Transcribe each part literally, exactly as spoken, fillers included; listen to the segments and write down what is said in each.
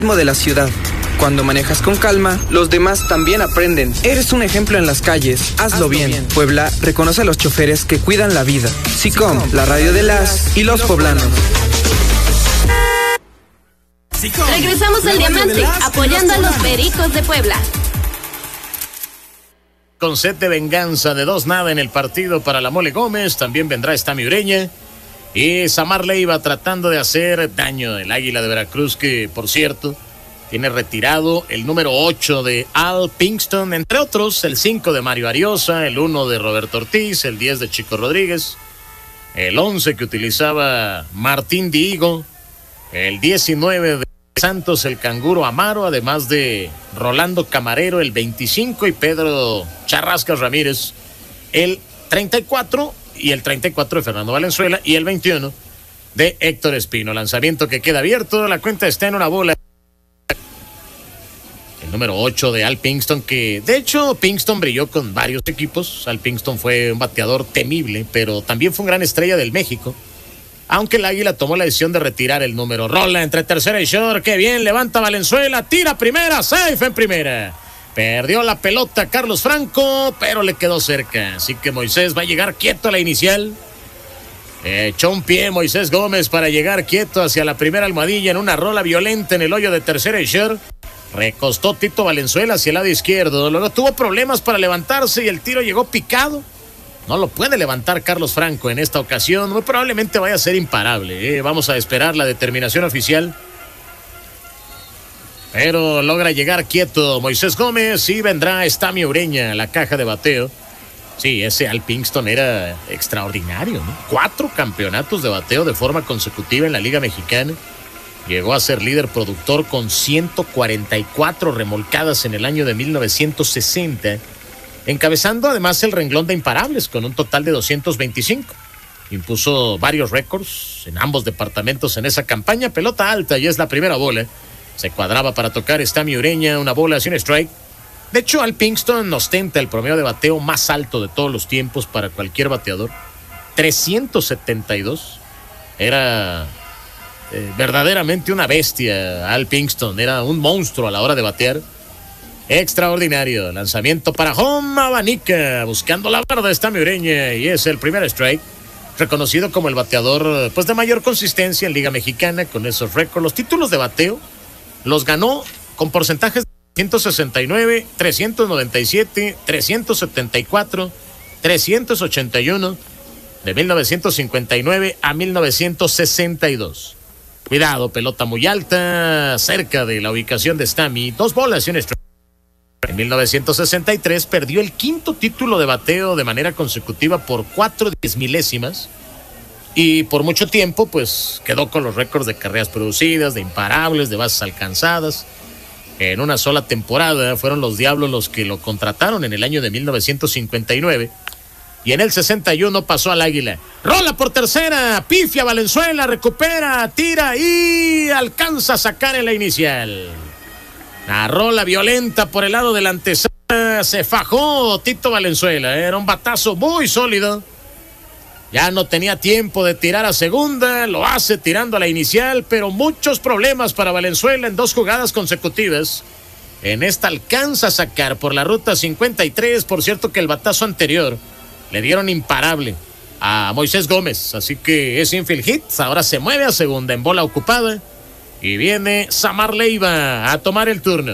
de la ciudad. Cuando manejas con calma, los demás también aprenden. Eres un ejemplo en las calles. Hazlo, Hazlo bien. bien. Puebla reconoce a los choferes que cuidan la vida. SICOM, la radio de las y los poblanos. Regresamos al Diamante, apoyando a los Pericos de Puebla. Con sed de venganza de dos nada en el partido para la Mole Gómez, también vendrá Estami Ureña y Samar Leiva tratando de hacer daño. El Águila de Veracruz, que por cierto tiene retirado el número ocho de Al Pinkston, entre otros el cinco de Mario Ariosa, el uno de Roberto Ortiz, el diez de Chico Rodríguez, el once que utilizaba Martín Diego, el diecinueve de Santos el Canguro Amaro, además de Rolando Camarero el veinticinco y Pedro Charrascas Ramírez el treinta y cuatro, y el treinta y cuatro de Fernando Valenzuela y el veintiuno de Héctor Espino. Lanzamiento que queda abierto, la cuenta está en una bola. El número ocho de Al Pinkston, que de hecho Pinkston brilló con varios equipos. Al Pinkston fue un bateador temible, pero también fue un gran estrella del México. Aunque el Águila tomó la decisión de retirar el número. Rola entre tercera y short, qué bien, levanta Valenzuela, tira primera, safe en primera. Perdió la pelota Carlos Franco, pero le quedó cerca. Así que Moisés va a llegar quieto a la inicial. Echó un pie Moisés Gómez para llegar quieto hacia la primera almohadilla en una rola violenta en el hoyo de tercera y short. Recostó Tito Valenzuela hacia el lado izquierdo. Luego tuvo problemas para levantarse y el tiro llegó picado. No lo puede levantar Carlos Franco en esta ocasión. Muy probablemente vaya a ser imparable, ¿eh? Vamos a esperar la determinación oficial. Pero logra llegar quieto Moisés Gómez y vendrá Estami Ureña a la caja de bateo. Sí, ese Al Pinkston era extraordinario, ¿no? Cuatro campeonatos de bateo de forma consecutiva en la Liga Mexicana. Llegó a ser líder productor con ciento cuarenta y cuatro remolcadas en el año de mil novecientos sesenta. Encabezando además el renglón de imparables con un total de doscientos veinticinco. Impuso varios récords en ambos departamentos en esa campaña. Pelota alta y es la primera bola. Se cuadraba para tocar Estami Ureña, una bola sin strike. De hecho, Al Pinkston ostenta el promedio de bateo más alto de todos los tiempos para cualquier bateador. trescientos setenta y dos. Era eh, verdaderamente una bestia Al Pinkston. Era un monstruo a la hora de batear. Extraordinario. Lanzamiento para home, abanica, buscando la barda Estami Ureña y es el primer strike. Reconocido como el bateador pues de mayor consistencia en Liga Mexicana con esos récords. Los títulos de bateo los ganó con porcentajes de trescientos sesenta y nueve, trescientos noventa y siete, trescientos setenta y cuatro, trescientos ochenta y uno, de mil novecientos cincuenta y nueve a mil novecientos sesenta y dos. Cuidado, pelota muy alta, cerca de la ubicación de Estami, dos bolas y un strike. En mil novecientos sesenta y tres perdió el quinto título de bateo de manera consecutiva por cuatro diez milésimas y por mucho tiempo pues quedó con los récords de carreras producidas, de imparables, de bases alcanzadas. En una sola temporada fueron los Diablos los que lo contrataron en el año de mil novecientos cincuenta y nueve y en el sesenta y uno pasó al Águila. Rola por tercera, pifia Valenzuela, recupera, tira y alcanza a sacar en la inicial. La rola violenta por el lado del antesala, se fajó Tito Valenzuela, era un batazo muy sólido. Ya no tenía tiempo de tirar a segunda, lo hace tirando a la inicial, pero muchos problemas para Valenzuela en dos jugadas consecutivas. En esta alcanza a sacar por la ruta cincuenta y tres, por cierto que el batazo anterior le dieron imparable a Moisés Gómez, así que es infield hit, ahora se mueve a segunda en bola ocupada. Y viene Samar Leiva a tomar el turno.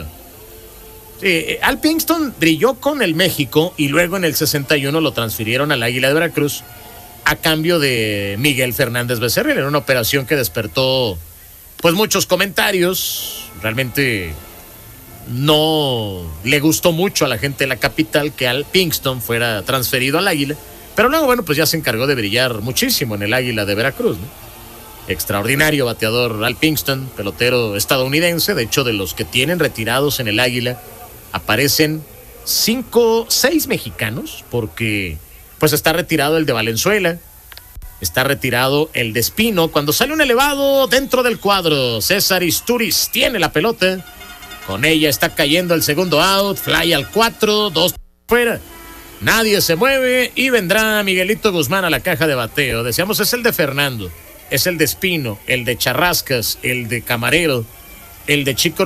Sí, Al Pinkston brilló con el México y luego en el sesenta y uno lo transfirieron al Águila de Veracruz a cambio de Miguel Fernández Becerril en una operación que despertó pues muchos comentarios. Realmente no le gustó mucho a la gente de la capital que Al Pinkston fuera transferido al Águila, pero luego bueno pues ya se encargó de brillar muchísimo en el Águila de Veracruz, ¿no? Extraordinario bateador Al Pinkston, pelotero estadounidense. De hecho, de los que tienen retirados en el Águila, aparecen cinco, seis mexicanos, porque pues está retirado el de Valenzuela, está retirado el de Espino. Cuando sale un elevado dentro del cuadro, César Isturiz tiene la pelota. Con ella está cayendo el segundo out, fly al cuatro, dos fuera. Nadie se mueve y vendrá Miguelito Guzmán a la caja de bateo. Decíamos, es el de Fernando. Es el de Espino, el de Charrascas, el de Camarero el de Chico